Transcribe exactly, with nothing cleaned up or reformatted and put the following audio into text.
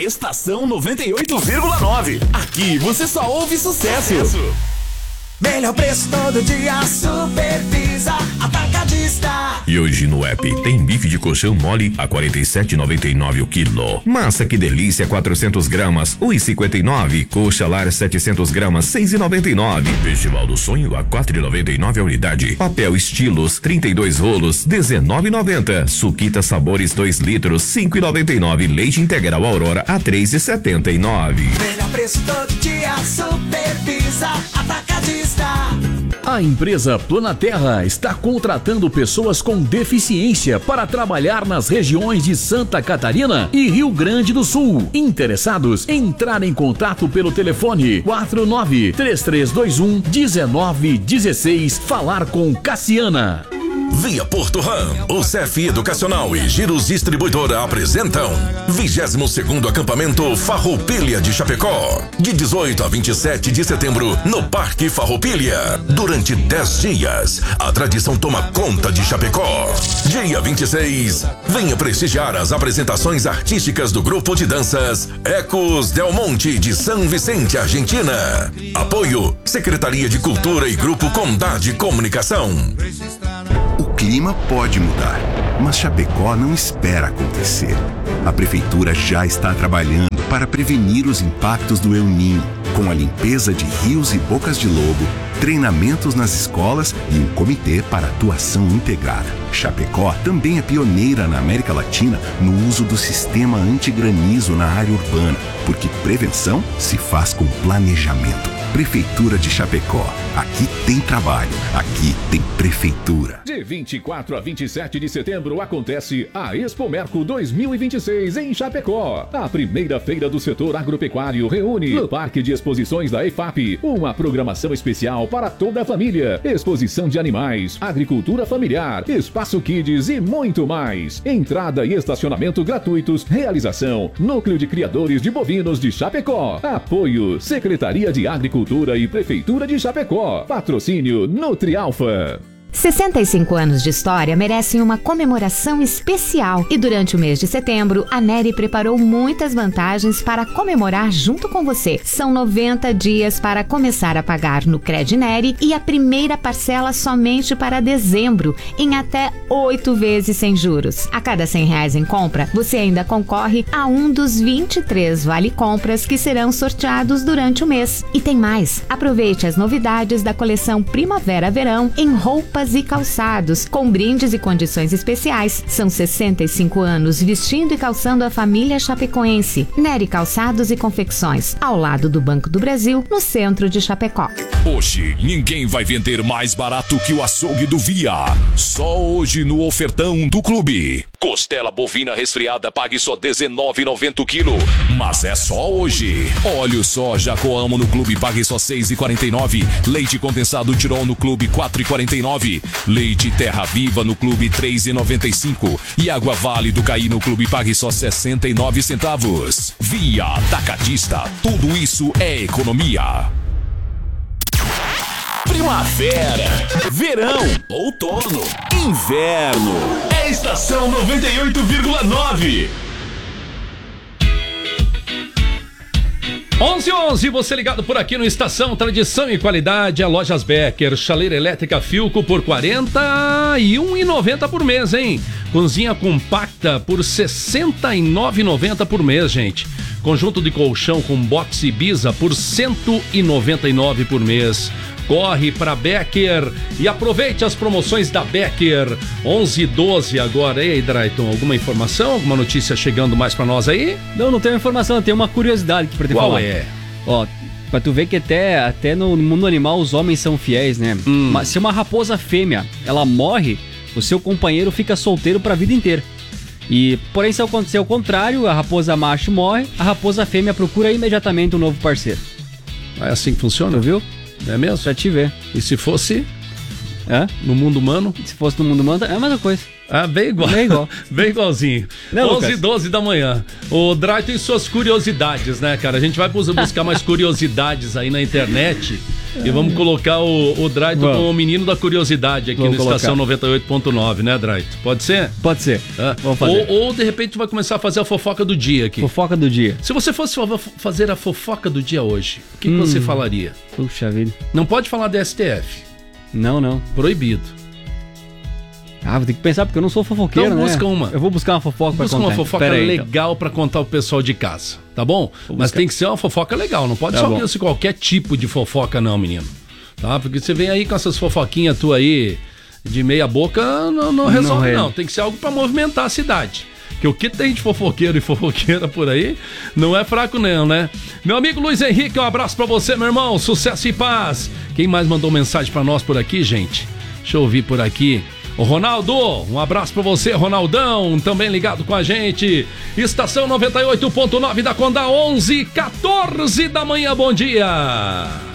Estação noventa e oito vírgula nove. Aqui você só ouve sucesso. Melhor preço todo dia, Supervisa Atacadista. E hoje no app tem bife de colchão mole a quarenta e sete reais e noventa e nove o quilo. Massa que delícia quatrocentos gramas, um real e cinquenta e nove. Coxa lar setecentos gramas, seis reais e noventa e nove. Festival do Sonho a quatro reais e noventa e nove a unidade. Papel estilos trinta e dois rolos, dezenove reais e noventa. Suquita sabores dois litros, cinco reais e noventa e nove. Leite integral Aurora a três reais e setenta e nove. Melhor preço todo dia, Supervisa Atacadista. A empresa Planaterra está contratando pessoas com deficiência para trabalhar nas regiões de Santa Catarina e Rio Grande do Sul. Interessados? Entrar em contato pelo telefone quatro nove três três dois um um nove um seis. Falar com Cassiana. Via Porto Ram, o C F Educacional e Giros Distribuidora apresentam vigésimo segundo acampamento Farroupilha de Chapecó, de dezoito a vinte e sete de setembro no Parque Farroupilha. Durante dez dias, a tradição toma conta de Chapecó. Dia vinte e seis, venha prestigiar as apresentações artísticas do grupo de danças Ecos Del Monte de São Vicente, Argentina. Apoio Secretaria de Cultura e Grupo Condade Comunicação. O clima pode mudar, mas Chapecó não espera acontecer. A prefeitura já está trabalhando para prevenir os impactos do El Niño, com a limpeza de rios e bocas de lobo, treinamentos nas escolas e um comitê para atuação integrada. Chapecó também é pioneira na América Latina no uso do sistema antigranizo na área urbana, porque prevenção se faz com planejamento. Prefeitura de Chapecó. Aqui tem trabalho, aqui tem prefeitura. De vinte e quatro a vinte e sete de setembro acontece a Expo Merco dois mil e vinte e seis em Chapecó. A primeira feira do setor agropecuário reúne no Parque de Exposições da E F A P uma programação especial para toda a família. Exposição de animais, agricultura familiar, espaço kids e muito mais. Entrada e estacionamento gratuitos. Realização: Núcleo de Criadores de Bovinos de Chapecó. Apoio: Secretaria de Agricultura e Prefeitura de Chapecó. Patrocínio Nutrialfa. sessenta e cinco anos de história merecem uma comemoração especial e durante o mês de setembro, a Neri preparou muitas vantagens para comemorar junto com você. São noventa dias para começar a pagar no Cred Neri e a primeira parcela somente para dezembro, em até oito vezes sem juros. A cada cem reais em compra, você ainda concorre a um dos vinte e três vale-compras que serão sorteados durante o mês. E tem mais! Aproveite as novidades da coleção Primavera-Verão em roupas e calçados, com brindes e condições especiais. São sessenta e cinco anos vestindo e calçando a família chapecoense. Neri Calçados e Confecções, ao lado do Banco do Brasil, no centro de Chapecó. Hoje, ninguém vai vender mais barato que o açougue do Via. Só hoje no ofertão do clube. Costela bovina resfriada, pague só dezenove reais e noventa o quilo. Mas é só hoje. Óleo soja Coamo no clube, pague só seis reais e quarenta e nove. Leite condensado Tirol no clube, quatro reais e quarenta e nove. Leite Terra Viva no clube, três reais e noventa e cinco. E Água Vale do Caí no clube, pague só sessenta e nove centavos. Via Atacadista, tudo isso é economia. Primavera, verão, outono, inverno. É Estação noventa e oito vírgula nove. onze e onze, você ligado por aqui no Estação Tradição e Qualidade, a Lojas Becker, chaleira elétrica Filco por quarenta e um reais e noventa por mês, hein? Cozinha compacta por sessenta e nove reais e noventa por mês, gente. Conjunto de colchão com box Ibiza por cento e noventa e nove por mês. Corre para Becker e aproveite as promoções da Becker. onze e doze agora. Ei, Drayton, alguma informação, alguma notícia chegando mais para nós aí? Não, não tenho informação, tem uma curiosidade que pra te Qual falar. é? Ó, pra tu ver que até, até no mundo animal os homens são fiéis, né? Hum. Mas se uma raposa fêmea, ela morre, o seu companheiro fica solteiro pra vida inteira. E, porém, se acontecer o contrário, a raposa macho morre, a raposa fêmea procura imediatamente um novo parceiro. É assim que funciona, viu? É mesmo? Pra te ver. E se fosse Hã? no mundo humano? Se fosse no mundo humano, é a mesma coisa. Ah, bem igual. Bem igual. Bem igualzinho. Não, onze e doze da manhã. O Drayton e suas curiosidades, né, cara? A gente vai buscar mais curiosidades aí na internet. E vamos colocar o, o Draito Vamos. como o menino da curiosidade aqui Vamos no Estação colocar. noventa e oito ponto nove, né, Draito? Pode ser? Pode ser. É. Vamos fazer. Ou, ou, de repente, tu vai começar a fazer a fofoca do dia aqui. Fofoca do dia. Se você fosse fa- fazer a fofoca do dia hoje, o que, que Hum. você falaria? Puxa vida. Não pode falar da S T F. Não, não. Proibido. Ah, vou ter que pensar porque eu não sou fofoqueiro, Então né? busca uma. Eu vou buscar uma fofoca pra Busca contar. uma fofoca Pera aí, então. legal pra contar o pessoal de casa, tá bom? Mas buscar. tem que ser uma fofoca legal, não pode Tá só bom. ser qualquer tipo de fofoca não, menino. Tá? Porque você vem aí com essas fofoquinhas tua aí de meia boca, não, não resolve re- não. Tem que ser algo pra movimentar a cidade. Que o que tem de fofoqueiro e fofoqueira por aí não é fraco não, né? Meu amigo Luiz Henrique, um abraço pra você, meu irmão. Sucesso e paz. Quem mais mandou mensagem pra nós por aqui, gente? Deixa eu ouvir por aqui. O Ronaldo, um abraço pra você, Ronaldão, também ligado com a gente. Estação noventa e oito ponto nove da Condá, onze e quatorze da manhã, bom dia.